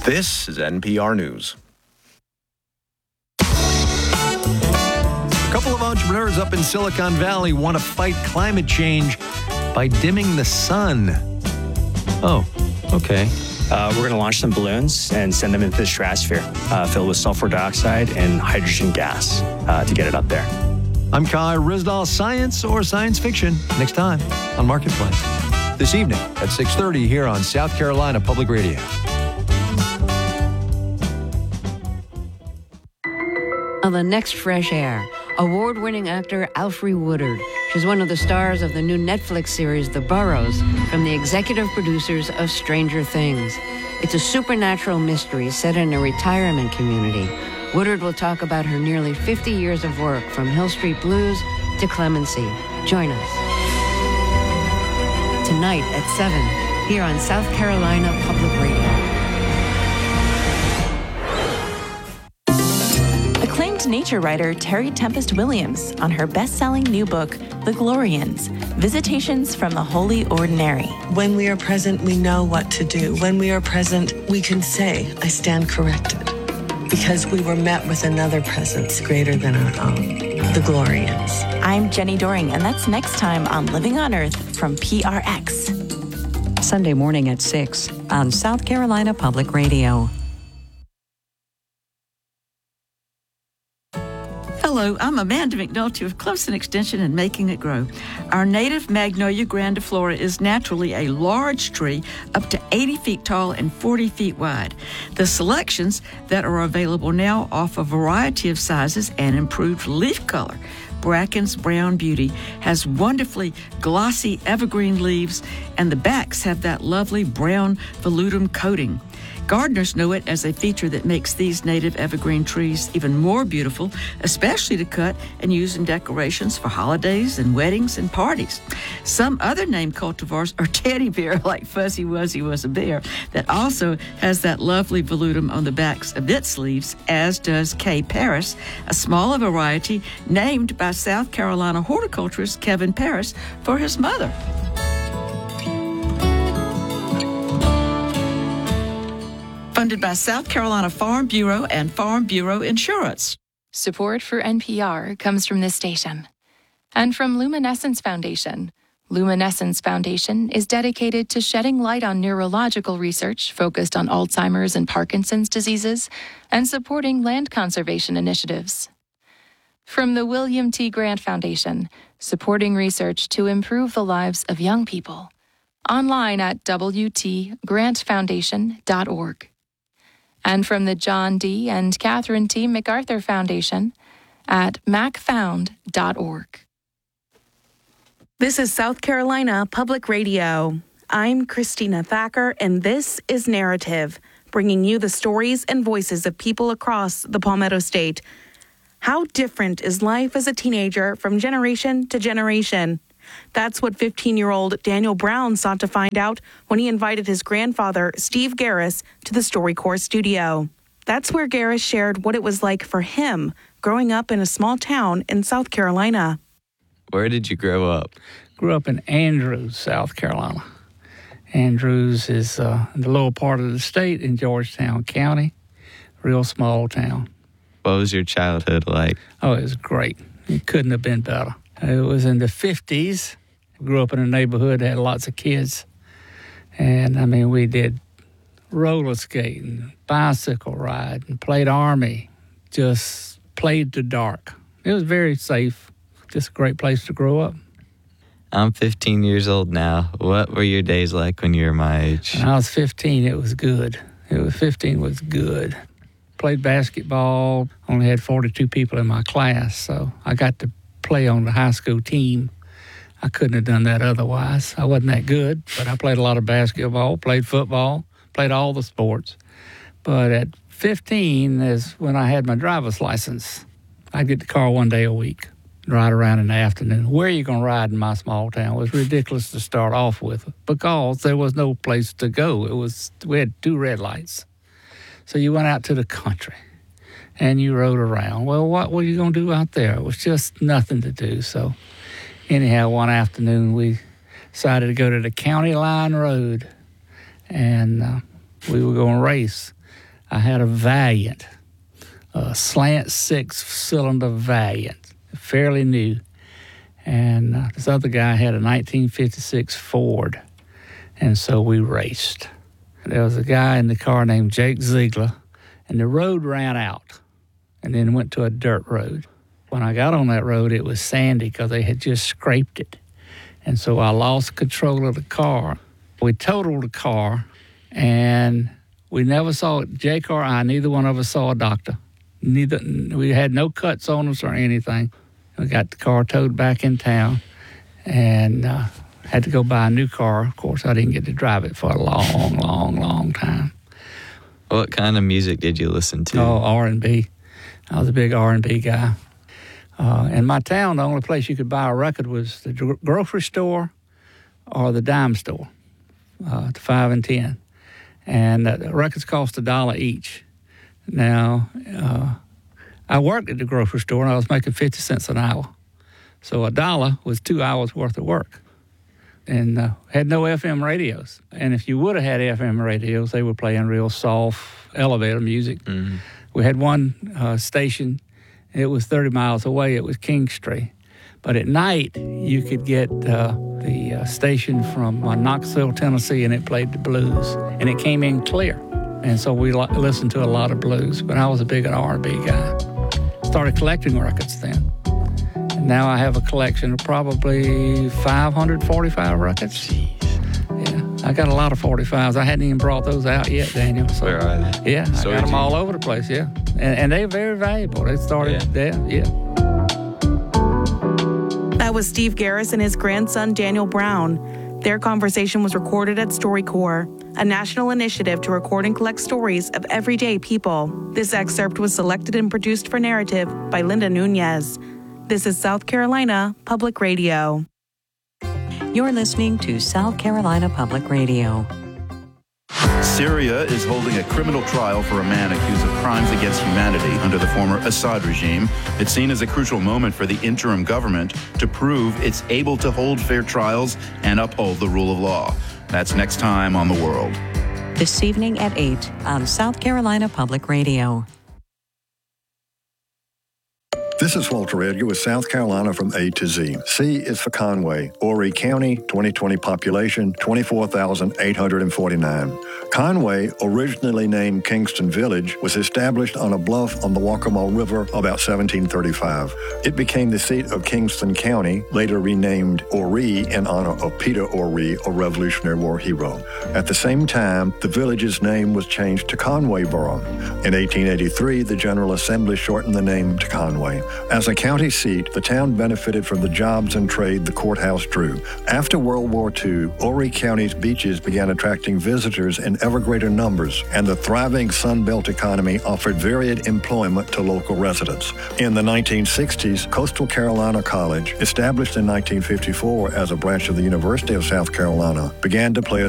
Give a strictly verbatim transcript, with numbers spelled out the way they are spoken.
This is N P R News. A couple of entrepreneurs up in Silicon Valley want to fight climate change by dimming the sun. Oh, okay. Uh, we're going to launch some balloons and send them into the stratosphere, uh, filled with sulfur dioxide and hydrogen gas uh, to get it up there. I'm Kai Rizdal. Science or science fiction? Next time on Marketplace. This evening at six thirty here on South Carolina Public Radio. On the next Fresh Air, award-winning actor Alfre Woodard. She's one of the stars of the new Netflix series The Burrows, from the executive producers of Stranger Things. It's a supernatural mystery set in a retirement community. Woodard will talk about her nearly fifty years of work, from Hill Street Blues to Clemency. Join us tonight at seven here on South Carolina Public Radio. Acclaimed nature writer Terry Tempest Williams on her best-selling new book, The Glorians, Visitations from the Holy Ordinary. When we are present, we know what to do. When we are present, we can say, I stand corrected. Because we were met with another presence greater than our own, the Glorians. I'm Jenny Doring, and that's next time on Living on Earth from P R X. Sunday morning at six on South Carolina Public Radio. Hello, I'm Amanda McNulty of Clemson Extension and Making It Grow. Our native Magnolia grandiflora is naturally a large tree up to eighty feet tall and forty feet wide. The selections that are available now offer a variety of sizes and improved leaf color. Bracken's Brown Beauty has wonderfully glossy evergreen leaves, and the backs have that lovely brown velutum coating. Gardeners know it as a feature that makes these native evergreen trees even more beautiful, especially to cut and use in decorations for holidays and weddings and parties. Some other named cultivars are teddy bear, like Fuzzy Wuzzy was a bear, that also has that lovely velutum on the backs of its leaves, as does K. Paris, a smaller variety named by South Carolina horticulturist Kevin Paris for his mother. Funded by South Carolina Farm Bureau and Farm Bureau Insurance. Support for N P R comes from this station and from Luminescence Foundation. Luminescence Foundation is dedicated to shedding light on neurological research focused on Alzheimer's and Parkinson's diseases and supporting land conservation initiatives. From the William T. Grant Foundation, supporting research to improve the lives of young people. Online at w t grant foundation dot org. And from the John D. and Catherine T. MacArthur Foundation at mac found dot org. This is South Carolina Public Radio. I'm Christina Thacker, and this is Narrative, bringing you the stories and voices of people across the Palmetto State. How different is life as a teenager from generation to generation? That's what fifteen-year-old Daniel Brown sought to find out when he invited his grandfather, Steve Garris, to the StoryCorps studio. That's where Garris shared what it was like for him growing up in a small town in South Carolina. Where did you grow up? Grew up in Andrews, South Carolina. Andrews is uh, in the lower part of the state in Georgetown County. Real small town. What was your childhood like? Oh, it was great. It couldn't have been better. It was in the fifties. Grew up in a neighborhood that had lots of kids. And, I mean, we did roller skating, bicycle riding, played Army, just played the dark. It was very safe. Just a great place to grow up. I'm fifteen years old now. What were your days like when you were my age? When I was fifteen, it was good. It was fifteen was good. Played basketball. Only had forty-two people in my class, so I got to play on the high school team. I couldn't have done that otherwise. I wasn't that good, but I played a lot of basketball, played football, played all the sports. But at fifteen is when I had my driver's license. I'd get the car one day a week, ride around in the afternoon. Where are you going to ride in my small town? It was ridiculous to start off with because there was no place to go. It was we had two red lights. So you went out to the country. And you rode around. Well, what were you going to do out there? It was just nothing to do. So anyhow, one afternoon we decided to go to the County Line Road. And uh, we were going to race. I had a Valiant, a slant six-cylinder Valiant, fairly new. And uh, this other guy had a nineteen fifty-six Ford. And so we raced. There was a guy in the car named Jake Ziegler, and the road ran out and then went to a dirt road. When I got on that road, it was sandy because they had just scraped it. And so I lost control of the car. We totaled the car, and we never saw it. Jake or I, neither one of us saw a doctor. Neither we had no cuts on us or anything. We got the car towed back in town, and uh, had to go buy a new car. Of course, I didn't get to drive it for a long, long, long time. What kind of music did you listen to? Oh, R and B. I was a big R and B guy. Uh, in my town, the only place you could buy a record was the dr- grocery store or the dime store, uh, to five and ten. And uh, the records cost a dollar each. Now, uh, I worked at the grocery store, and I was making fifty cents an hour. So a dollar was two hours worth of work. And uh, had no F M radios. And if you would have had F M radios, they were playing real soft elevator music. Mm-hmm. We had one uh, station. It was thirty miles away. It was King Street. But at night, you could get uh, the uh, station from uh, Knoxville, Tennessee, and it played the blues. And it came in clear. And so we li- listened to a lot of blues. But I was a big R and B guy. Started collecting records then. And now I have a collection of probably five hundred forty-five records. Jeez. Yeah, I got a lot of forty-fives. I hadn't even brought those out yet, Daniel. So, where are they? Yeah, so I got them all over the place, yeah. And, and they're very valuable. They started yeah. there, yeah. That was Steve Garris and his grandson, Daniel Brown. Their conversation was recorded at StoryCorps, a national initiative to record and collect stories of everyday people. This excerpt was selected and produced for Narrative by Linda Nunez. This is South Carolina Public Radio. You're listening to South Carolina Public Radio. Syria is holding a criminal trial for a man accused of crimes against humanity under the former Assad regime. It's seen as a crucial moment for the interim government to prove it's able to hold fair trials and uphold the rule of law. That's next time on The World. This evening at eight on South Carolina Public Radio. This is Walter Edgar with South Carolina from A to Z. C is for Conway, Horry County, twenty twenty population, twenty-four thousand eight hundred forty-nine. Conway, originally named Kingston Village, was established on a bluff on the Waccamaw River about seventeen thirty-five. It became the seat of Kingston County, later renamed Horry in honor of Peter Horry, a Revolutionary War hero. At the same time, the village's name was changed to Conway Borough. In eighteen eighty-three, the General Assembly shortened the name to Conway. As a county seat, the town benefited from the jobs and trade the courthouse drew. After World War Two, Horry County's beaches began attracting visitors in ever greater numbers, and the thriving Sun Belt economy offered varied employment to local residents. In the nineteen sixties, Coastal Carolina College, established in nineteen fifty-four as a branch of the University of South Carolina, began to play a